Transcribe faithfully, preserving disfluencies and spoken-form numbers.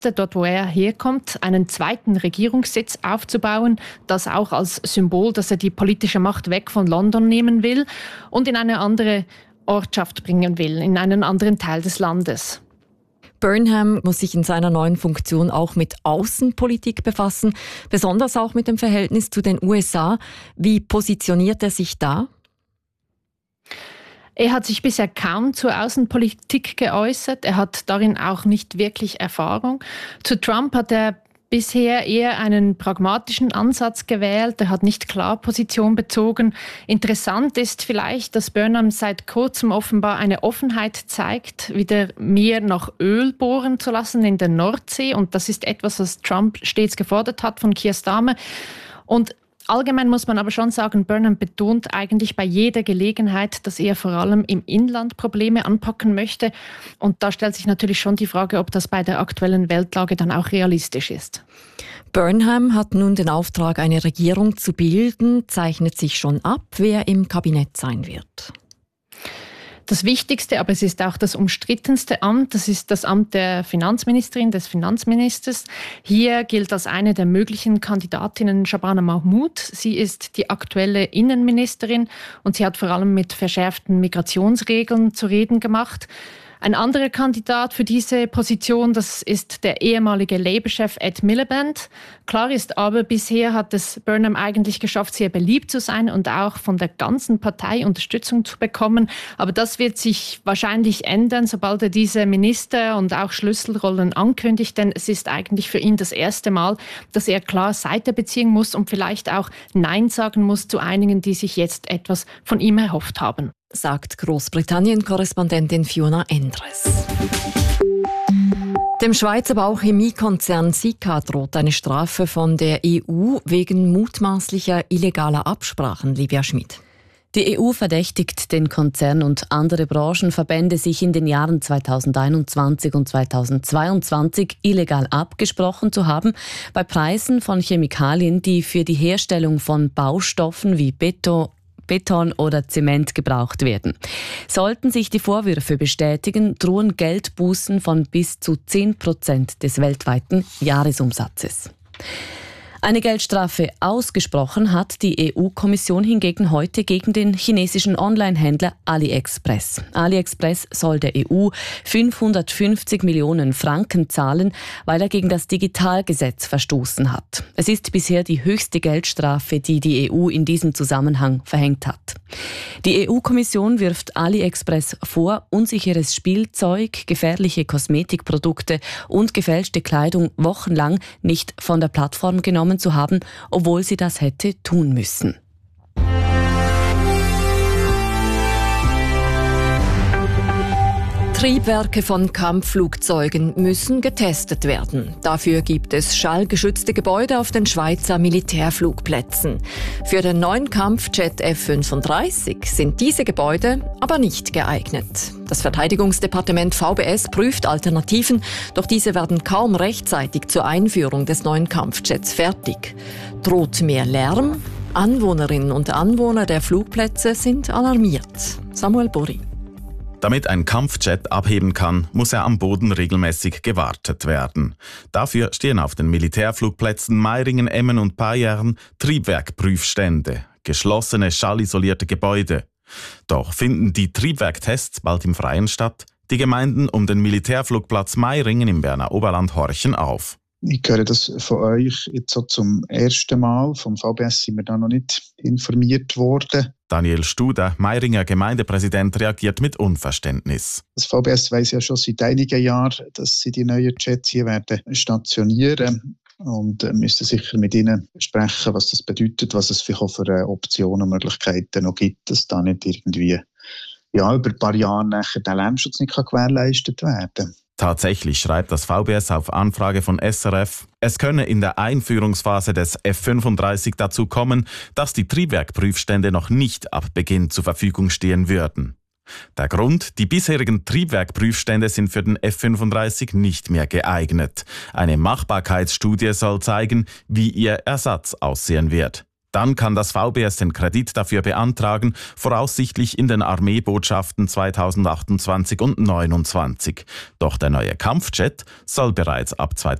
dort wo er herkommt, einen zweiten Regierungssitz aufzubauen, das auch als Symbol, dass er die politische Macht weg von London nehmen will und in eine andere Ortschaft bringen will, in einen anderen Teil des Landes. Burnham muss sich in seiner neuen Funktion auch mit Außenpolitik befassen, besonders auch mit dem Verhältnis zu den U S A. Wie positioniert er sich da? Er hat sich bisher kaum zur Außenpolitik geäußert. Er hat darin auch nicht wirklich Erfahrung. Zu Trump hat er bisher eher einen pragmatischen Ansatz gewählt. Er hat nicht klar Position bezogen. Interessant ist vielleicht, dass Burnham seit kurzem offenbar eine Offenheit zeigt, wieder mehr nach Öl bohren zu lassen in der Nordsee. Und das ist etwas, was Trump stets gefordert hat von Keir Starmer. Und allgemein muss man aber schon sagen, Burnham betont eigentlich bei jeder Gelegenheit, dass er vor allem im Inland Probleme anpacken möchte. Und da stellt sich natürlich schon die Frage, ob das bei der aktuellen Weltlage dann auch realistisch ist. Burnham hat nun den Auftrag, eine Regierung zu bilden, zeichnet sich schon ab, wer im Kabinett sein wird. Das wichtigste, aber es ist auch das umstrittenste Amt, das ist das Amt der Finanzministerin, des Finanzministers. Hier gilt als eine der möglichen Kandidatinnen Shabana Mahmood. Sie ist die aktuelle Innenministerin und sie hat vor allem mit verschärften Migrationsregeln zu reden gemacht. Ein anderer Kandidat für diese Position, das ist der ehemalige Labour-Chef Ed Miliband. Klar ist aber, bisher hat es Burnham eigentlich geschafft, sehr beliebt zu sein und auch von der ganzen Partei Unterstützung zu bekommen. Aber das wird sich wahrscheinlich ändern, sobald er diese Minister- und auch Schlüsselrollen ankündigt. Denn es ist eigentlich für ihn das erste Mal, dass er klar Seite beziehen muss und vielleicht auch Nein sagen muss zu einigen, die sich jetzt etwas von ihm erhofft haben. Sagt Großbritannien-Korrespondentin Fiona Endres. Dem Schweizer Bauchemiekonzern Sika droht eine Strafe von der E U wegen mutmaßlicher illegaler Absprachen, Livia Schmid. Die E U verdächtigt den Konzern und andere Branchenverbände, sich in den Jahren zweitausendeinundzwanzig und zweitausendzweiundzwanzig illegal abgesprochen zu haben bei Preisen von Chemikalien, die für die Herstellung von Baustoffen wie Beton, Beton oder Zement gebraucht werden. Sollten sich die Vorwürfe bestätigen, drohen Geldbußen von bis zu zehn Prozent des weltweiten Jahresumsatzes. Eine Geldstrafe ausgesprochen hat die E U-Kommission hingegen heute gegen den chinesischen Online-Händler AliExpress. AliExpress soll der E U fünfhundertfünfzig Millionen Franken zahlen, weil er gegen das Digitalgesetz verstoßen hat. Es ist bisher die höchste Geldstrafe, die die E U in diesem Zusammenhang verhängt hat. Die E U-Kommission wirft AliExpress vor, unsicheres Spielzeug, gefährliche Kosmetikprodukte und gefälschte Kleidung wochenlang nicht von der Plattform genommen zu haben, obwohl sie das hätte tun müssen. Triebwerke von Kampfflugzeugen müssen getestet werden. Dafür gibt es schallgeschützte Gebäude auf den Schweizer Militärflugplätzen. Für den neuen Kampfjet F fünfunddreißig sind diese Gebäude aber nicht geeignet. Das Verteidigungsdepartement V B S prüft Alternativen, doch diese werden kaum rechtzeitig zur Einführung des neuen Kampfjets fertig. Droht mehr Lärm? Anwohnerinnen und Anwohner der Flugplätze sind alarmiert. Samuel Borri. Damit ein Kampfjet abheben kann, muss er am Boden regelmäßig gewartet werden. Dafür stehen auf den Militärflugplätzen Meiringen, Emmen und Payerne Triebwerkprüfstände, geschlossene, schallisolierte Gebäude. Doch finden die Triebwerktests bald im Freien statt? Die Gemeinden um den Militärflugplatz Meiringen im Berner Oberland horchen auf. Ich höre das von euch jetzt so zum ersten Mal. Vom V B S sind wir da noch nicht informiert worden. Daniel Studer, Meiringer Gemeindepräsident, reagiert mit Unverständnis. Das V B S weiss ja schon seit einigen Jahren, dass sie die neuen Jets hier werden stationieren und müssen sicher mit ihnen besprechen, was das bedeutet, was es für Optionen und Möglichkeiten noch gibt, dass da nicht irgendwie ja, über ein paar Jahre nachher der Lärmschutz nicht gewährleistet werden kann. Tatsächlich schreibt das V B S auf Anfrage von S R F, es könne in der Einführungsphase des F fünfunddreißig dazu kommen, dass die Triebwerkprüfstände noch nicht ab Beginn zur Verfügung stehen würden. Der Grund, die bisherigen Triebwerkprüfstände sind für den F fünfunddreißig nicht mehr geeignet. Eine Machbarkeitsstudie soll zeigen, wie ihr Ersatz aussehen wird. Dann kann das V B S den Kredit dafür beantragen, voraussichtlich in den Armeebotschaften zweitausendachtundzwanzig und zweitausendneunundzwanzig. Doch der neue Kampfjet soll bereits ab zweitausendneunundzwanzig